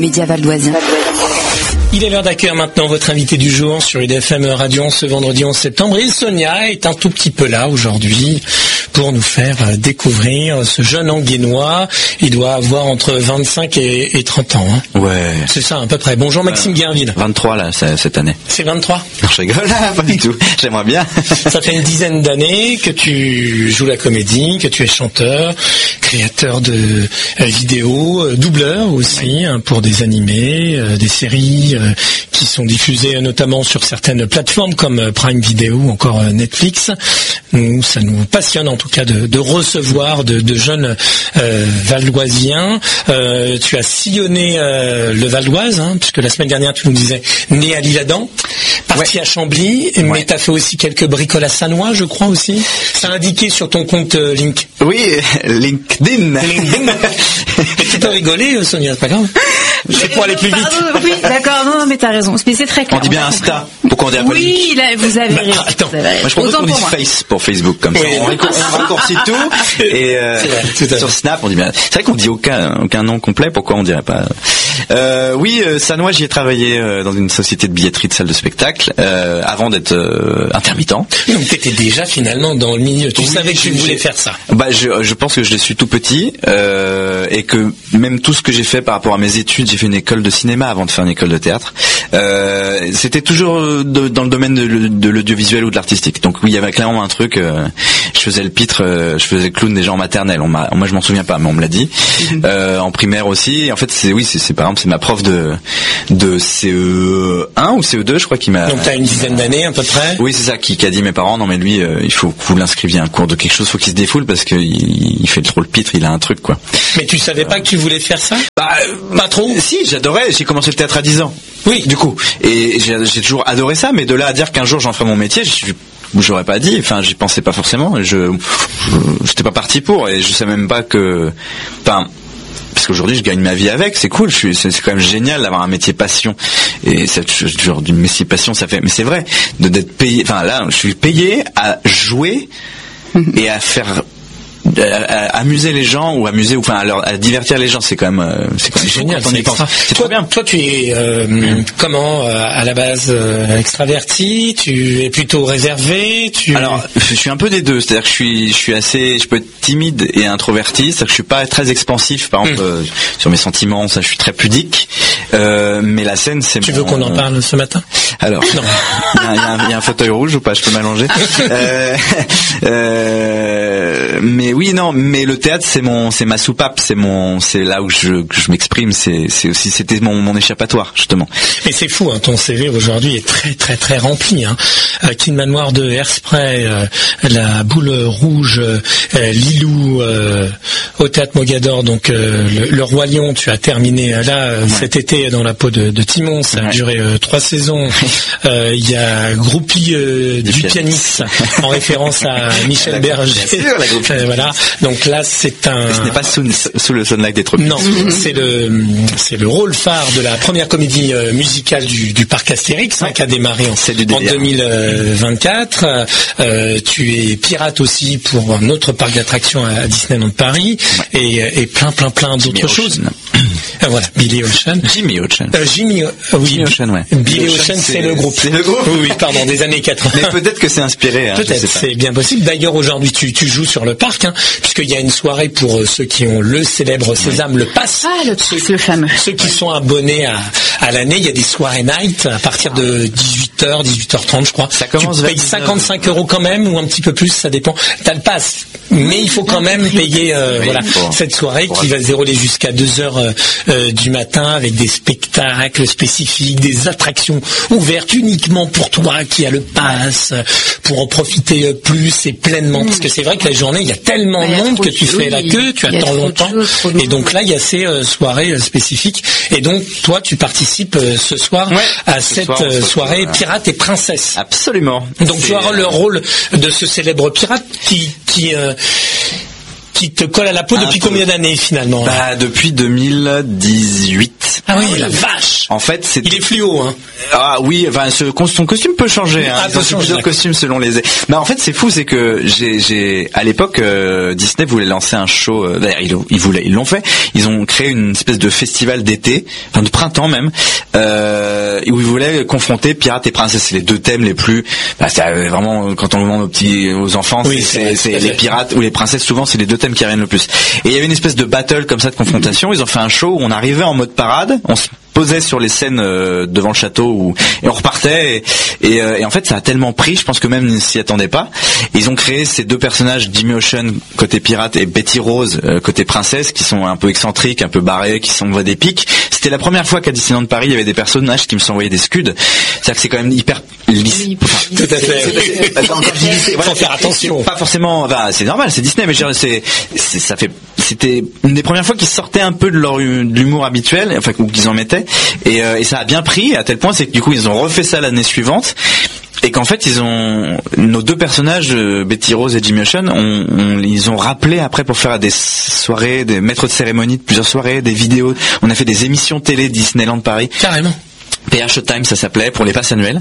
Média Valdoisien. Il est l'heure d'accueillir maintenant votre invité du jour sur UDFM Radio ce vendredi 11 septembre. Et Sonia est un tout petit peu là aujourd'hui pour nous faire découvrir ce jeune Anguénois. Il doit avoir entre 25 et 30 ans. Hein. Ouais. C'est ça à peu près. Bonjour Maxime Guerville. 23 là, cette année. C'est 23 ? Non, je rigole, pas du tout. J'aimerais bien. Ça fait une dizaine d'années que tu joues la comédie, que tu es chanteur, créateur de vidéos, doubleur aussi pour des animés, des séries qui sont diffusées notamment sur certaines plateformes comme Prime Video ou encore Netflix. Nous, ça nous passionne en tout cas de recevoir de jeunes Valdoisiens. Tu as sillonné le Val d'Oise, puisque la semaine dernière tu nous disais né à l'Isle-Adam, parti à Chambly, mais tu as fait aussi quelques bricoles à Sannois, je crois aussi. C'est indiqué sur ton compte LinkedIn. Oui, LinkedIn. Tu peux rigoler, Sonia, c'est pas grave. C'est pour aller plus vite. Oui, d'accord, non, mais t'as raison. Mais c'est très clair. On dit bien Insta. Pourquoi on dit pas Oui, là, vous avez raison. Attends. Moi, je propose qu'on dise Face pour Facebook, comme ça. On raccourcit tout. Et sur Snap, on dit bien. C'est vrai qu'on dit aucun nom complet. Pourquoi on dirait pas Oui, Sannois, j'y ai travaillé dans une société de billetterie de salle de spectacle avant d'être intermittent. Donc t'étais déjà finalement dans le milieu. Tu savais que tu voulais faire ça. Bah, je pense que je le suis tout petit et que même tout ce que j'ai fait par rapport à mes études, j'ai fait une école de cinéma avant de faire une école de théâtre. C'était toujours dans le domaine de l'audiovisuel ou de l'artistique. Donc oui, il y avait clairement un truc. Je faisais le pitre, je faisais le clown des gens maternels. Moi, je m'en souviens pas, mais on me l'a dit. En primaire aussi. Et en fait, c'est par exemple, c'est ma prof de CE1 ou CE2, je crois, qui m'a. Donc t'as une dizaine d'années à peu près. Oui, c'est ça, qui a dit à mes parents, non mais lui, il faut que vous l'inscriviez à un cours de quelque chose, faut qu'il se défoule parce que il fait trop le pitre, il a un truc quoi. Mais tu savais pas que tu voulais faire ça ? Pas trop. Si, j'adorais. J'ai commencé le théâtre à 10 ans. Oui, du coup. Et j'ai toujours adoré ça, mais de là à dire qu'un jour j'en ferai mon métier, j'aurais pas dit. Enfin, j'y pensais pas forcément. J'étais pas parti pour, et je sais même pas que. Enfin. Parce qu'aujourd'hui je gagne ma vie avec, c'est cool, c'est quand même génial d'avoir un métier passion. Et ce genre d'une métier passion, ça fait, mais c'est vrai, d'être payé, enfin là, je suis payé à jouer et à faire, à amuser les gens ou à divertir les gens, c'est quand même génial. C'est trop bien. Toi, tu es comment à la base extraverti, tu es plutôt réservé, Alors, je suis un peu des deux, c'est-à-dire que je peux être timide et introverti, c'est-à-dire que je suis pas très expansif, par exemple sur mes sentiments, ça, je suis très pudique. Mais la scène, c'est. Tu veux qu'on en parle ce matin ? Alors, non. Il y a un fauteuil rouge ou pas ? Je peux m'allonger. Mais oui, non. Mais le théâtre, c'est ma soupape, c'est là où je m'exprime. C'était mon échappatoire justement. Et c'est fou, ton CV aujourd'hui est très très très rempli. Kin Manoir de Hairspray, la Boule Rouge, Lilou, au théâtre Mogador, donc le Roi Lion. Tu as terminé cet été dans la peau de Timon. Ça a duré 3 saisons. Il y a Groupie du pianiste en référence à Michel Berger. Bien sûr, voilà. Donc là, c'est un. Ce n'est pas sous le Sunlight des Tropiques. Non, c'est le rôle phare de la première comédie musicale du parc Astérix qui a démarré en 2024. Tu es pirate aussi pour un autre parc d'attractions à Disneyland Paris et plein d'autres choses. Voilà, Billy Ocean. Jimmy Ocean. Jimmy Ocean, ouais. Billy Ocean, c'est le groupe. C'est le groupe. Oui, pardon, des années 80. Mais peut-être que c'est inspiré. Peut-être, c'est bien possible. D'ailleurs, aujourd'hui, tu joues sur le parc, puisqu'il y a une soirée pour ceux qui ont le célèbre Sésame, le Pass. Le fameux. Ceux qui sont abonnés à l'année, il y a des soirées night à partir de 18h, 18h30, je crois. Ça commence tu payes 55 € quand même, ou un petit peu plus, ça dépend. T'as le pass, mais il faut quand même payer cette soirée qui va se dérouler jusqu'à 2h du matin avec des spectacles spécifiques, des attractions ouvertes uniquement pour toi qui as le pass, pour en profiter plus et pleinement. Parce que c'est vrai que la journée, il y a tellement de monde que tu fais la queue, tu attends longtemps. Et donc là, il y a ces soirées spécifiques. Et donc, toi, tu participes ce soir à cette soirée pirate et princesse. Absolument. Donc tu auras le rôle de ce célèbre pirate qui qui te colle à la peau depuis combien d'années finalement? Bah depuis 2018. Ah oui, la vache. En fait, il est fluo, hein. Ah oui, enfin son costume peut changer. Hein. Ils ont plusieurs costumes selon les. Bah en fait, c'est fou, c'est que j'ai à l'époque Disney voulait lancer un show. D'ailleurs, ils l'ont fait. Ils ont créé une espèce de festival d'été, enfin de printemps même, où ils voulaient confronter pirates et princesses. C'est les deux thèmes les plus. Bah, c'est vraiment quand on le demande aux enfants, oui, c'est les pirates ou les princesses. Souvent, c'est les deux thèmes qui reviennent le plus. Et il y avait une espèce de battle comme ça de confrontation. Ils ont fait un show où on arrivait en mode parade. On se posait sur les scènes devant le château et on repartait et en fait ça a tellement pris, je pense que même ils s'y attendaient pas. Ils ont créé ces deux personnages, Jimmy Ocean côté pirate et Betty Rose côté princesse, qui sont un peu excentriques, un peu barrés, qui s'envoient des pics. C'était la première fois qu'à Disneyland Paris il y avait des personnages qui me s'envoyaient des scuds. C'est-à-dire que c'est quand même hyper lisse. Tout à fait. Faut faire attention. Pas forcément, enfin, c'est normal, c'est Disney, mais je veux dire, c'était une des premières fois qu'ils sortaient un peu de l'humour habituel, enfin, ou qu'ils en mettaient, et ça a bien pris, à tel point, c'est que du coup, ils ont refait ça l'année suivante, et qu'en fait, nos deux personnages, Betty Rose et Jimmy Ocean, ils ont rappelé après pour faire des soirées, des maîtres de cérémonie de plusieurs soirées, des vidéos, on a fait des émissions télé Disneyland Paris. Carrément. PH Showtime, ça s'appelait, pour les passes annuelles,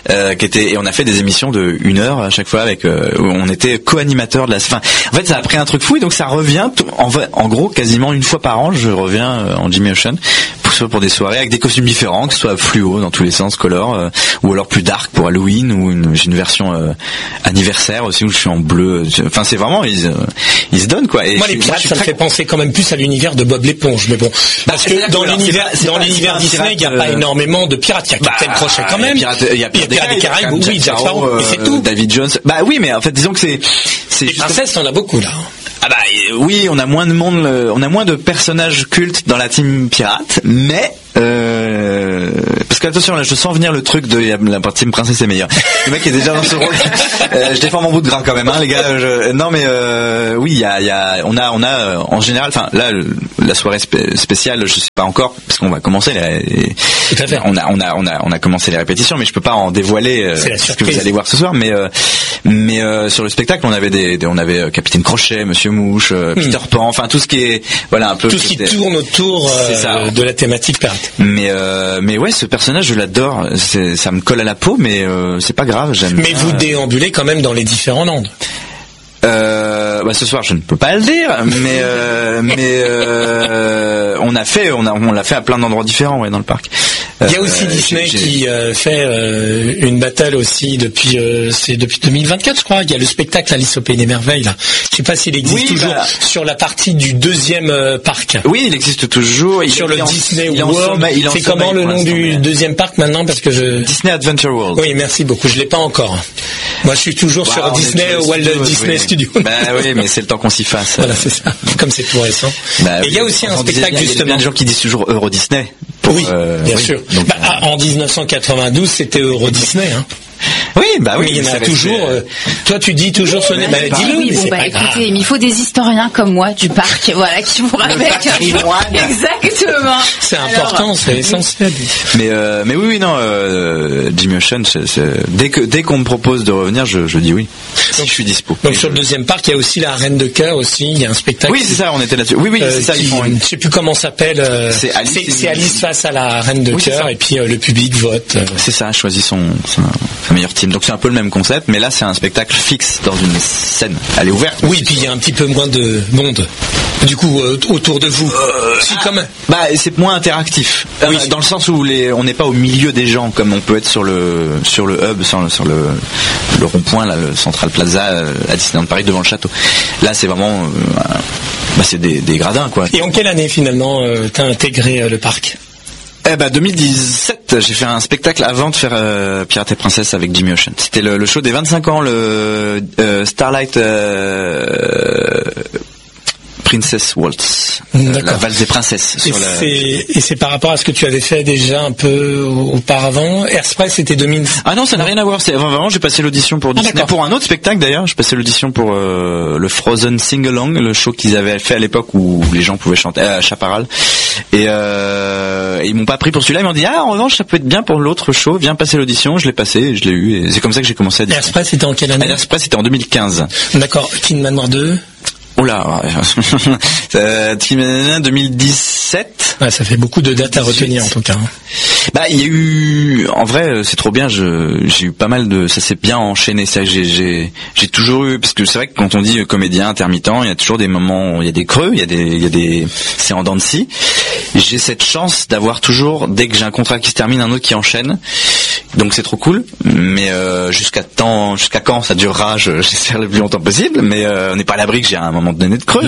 et on a fait des émissions de 1 heure à chaque fois où on était co-animateur de la fin. En fait, ça a pris un truc fou, et donc ça revient en gros quasiment une fois par an, je reviens en Jimmy Ocean, soit pour des soirées avec des costumes différents, que ce soit fluo dans tous les sens, color, ou alors plus dark pour Halloween, ou j'ai une version anniversaire aussi où je suis en bleu. Enfin, c'est vraiment ils se donnent quoi. Et moi, les pirates, ça me fait penser quand même plus à l'univers de Bob l'éponge, mais bon, parce que dans l'univers Disney, il n'y a pas énormément de pirates. Il y a Captain Crochet quand même. Il y a Pirates des Caraïbes, oui, Jack Sparrow, et c'est tout. David Jones. Bah oui, mais en fait, disons que c'est les princesses, on a beaucoup là. Ah bah oui, on a moins de monde, on a moins de personnages cultes dans la team pirate, mais parce que attention là, je sens venir le truc de la partie team princesse est meilleure. Le mec est déjà dans ce rôle. Je défends mon bout de gras quand même, hein, les gars. Non mais oui, on a en général, enfin là la soirée spéciale, je sais pas encore parce qu'on va commencer. Tout à fait. On a commencé les répétitions, mais je peux pas en dévoiler ce que vous allez voir ce soir. Mais sur le spectacle, on avait Capitaine Crochet, Monsieur Mouche, Peter Pan, enfin tout ce qui est voilà un peu tout ce qui tourne autour de la thématique pirate. Mais ouais, ce personnage je l'adore, ça me colle à la peau, mais c'est pas grave, j'aime. Mais vous déambulez quand même dans les différents landes. Ce soir je ne peux pas le dire, mais on l'a fait à plein d'endroits différents, ouais, dans le parc. Il y a aussi Disney qui fait une battle aussi depuis 2024, je crois. Il y a le spectacle Alice au Pays des Merveilles là. Je sais pas s'il existe toujours sur la partie du deuxième parc. Oui, il existe toujours. Sur le Disney World. C'est comment le nom du deuxième parc maintenant, parce que Disney Adventure World. Oui, merci beaucoup. Je l'ai pas encore. Moi, je suis toujours sur Disney Walt Disney Studio. Bah oui, mais c'est le temps qu'on s'y fasse. Voilà, c'est ça. Comme c'est tout récent. Et il y a aussi un spectacle justement. Il y a bien des gens qui disent toujours Euro Disney. Oui, bien sûr. Donc, en 1992, c'était Euro Disney, hein. Oui, bah oui. Mais il y en a toujours. Toi, tu dis toujours ce nom. Dis-le. Oui, bon, écoutez, mais il faut des historiens comme moi du parc, voilà, qui vous rappellent. Exactement. C'est important, c'est essentiel. Mais oui, non. Jimmy Ocean, dès qu'on me propose de revenir, je dis oui. Donc je suis dispo. Donc sur le deuxième parc, il y a aussi la Reine de Cœur aussi. Il y a un spectacle. Oui, c'est ça. On était là-dessus. Oui, c'est ça. Je sais plus comment ça s'appelle. C'est Alice face à la Reine de Cœur, et puis le public vote. C'est ça. Choisit sa meilleure team. Donc c'est un peu le même concept, mais là c'est un spectacle fixe dans une scène. Elle est ouverte. Oui, puis il y a un petit peu moins de monde. Du coup, autour de vous. Si, quand même. Bah, c'est moins interactif. Oui. Dans le sens où on n'est pas au milieu des gens comme on peut être sur le hub, sur le rond-point, là, le Central Plaza à Disneyland Paris devant le château. Là, c'est vraiment, c'est des gradins, quoi. Et en quelle année finalement t'as intégré le parc? 2017, j'ai fait un spectacle avant de faire Pirates et Princesses avec Jimmy Ocean. C'était le show des 25 ans, le Starlight Princess Waltz, la valse des princesses. Et c'est par rapport à ce que tu avais fait déjà un peu auparavant. Airspray, c'était 2000. Ah non, ça n'a rien à voir. Vraiment, j'ai passé l'audition pour Disney. Pour un autre spectacle d'ailleurs, j'ai passé l'audition pour le Frozen Sing Along, le show qu'ils avaient fait à l'époque où les gens pouvaient chanter à Chaparral. Et ils m'ont pas pris pour celui-là. Ils m'ont dit en revanche, ça peut être bien pour l'autre show. Viens passer l'audition. Je l'ai passé, et je l'ai eu. Et c'est comme ça que j'ai commencé à dire. Airspray, c'était en quelle année? Airspray, c'était en 2015. D'accord. King Manoir 2. Oh là, 2017. Ouais, ça fait beaucoup de dates à retenir en tout cas. Bah, il y a eu, en vrai, c'est trop bien. J'ai eu pas mal de, ça s'est bien enchaîné. Ça, j'ai toujours eu, parce que c'est vrai que quand on dit comédien intermittent, il y a toujours des moments, il y a des creux, il y a des, c'est en dents de scie. J'ai cette chance d'avoir toujours, dès que j'ai un contrat qui se termine, un autre qui enchaîne. Donc c'est trop cool. Mais jusqu'à quand ça durera, j'espère le plus longtemps possible. Mais on n'est pas à l'abri que j'ai un moment donné de creux.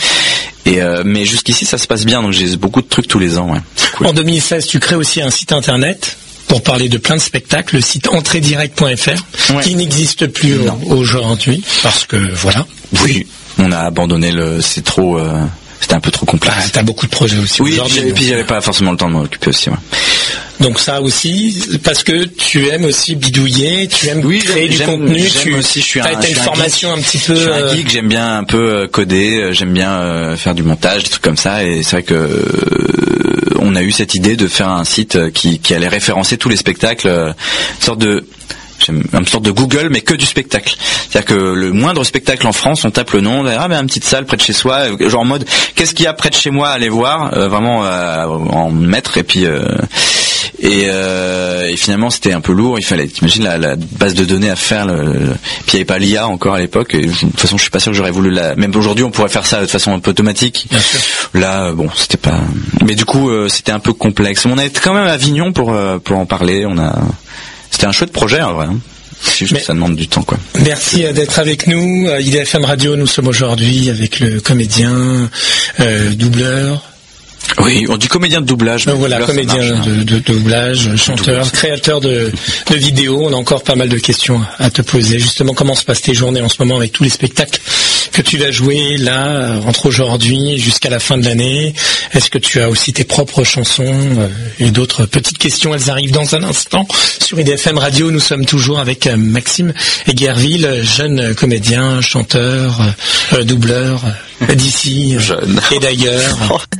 Mais jusqu'ici ça se passe bien, donc j'ai beaucoup de trucs tous les ans. Ouais. Cool. En 2016, tu crées aussi un site internet pour parler de plein de spectacles, le site entréedirect.fr, qui n'existe plus aujourd'hui parce que voilà. Oui, on a abandonné c'est trop. C'était un peu trop complexe. Ah, t'as beaucoup de projets aussi. Oui, et puis j'avais pas forcément le temps de m'occuper aussi. Ouais. Donc ça aussi, parce que tu aimes aussi bidouiller, tu aimes créer du contenu. J'aime aussi, je suis une formation un petit peu. Je suis un geek, j'aime bien un peu coder, j'aime bien faire du montage, des trucs comme ça. Et c'est vrai que on a eu cette idée de faire un site qui allait référencer tous les spectacles, une sorte de Google, mais que du spectacle. C'est-à-dire que le moindre spectacle en France, on tape le nom, une petite salle près de chez soi, genre en mode, qu'est-ce qu'il y a près de chez moi à aller voir, vraiment en mettre, et puis et finalement c'était un peu lourd. Il fallait, t'imagines la base de données à faire, puis il n'y avait pas l'IA encore à l'époque. Et de toute façon, je suis pas sûr que j'aurais voulu même aujourd'hui, on pourrait faire ça de façon un peu automatique. Là, bon, c'était pas. Mais du coup, c'était un peu complexe. On a été quand même à Avignon pour en parler. C'était un chouette projet en vrai. C'est juste que ça demande du temps, quoi. Merci d'être avec nous. IDFM Radio, nous sommes aujourd'hui avec le comédien, doubleur. Oui, on dit comédien de doublage. Voilà, comédien de doublage, chanteur, créateur de vidéos. On a encore pas mal de questions à te poser. Justement, comment se passent tes journées en ce moment avec tous les spectacles que tu vas jouer là, entre aujourd'hui jusqu'à la fin de l'année? Est-ce que tu as aussi tes propres chansons et d'autres petites questions? Elles arrivent dans un instant sur IDFM Radio. Nous sommes toujours avec Maxime Eguerville, jeune comédien, chanteur, doubleur d'ici et d'ailleurs.